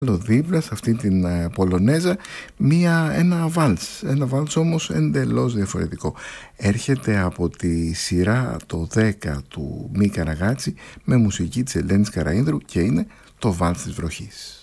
δίπλα σε αυτή την Πολωνέζα ένα βάλς όμως εντελώς διαφορετικό. Έρχεται από τη σειρά το 10 του Μίκα Ραγάτση με μουσική της Ελένης Καραΐνδρου και είναι το βάλς της βροχής.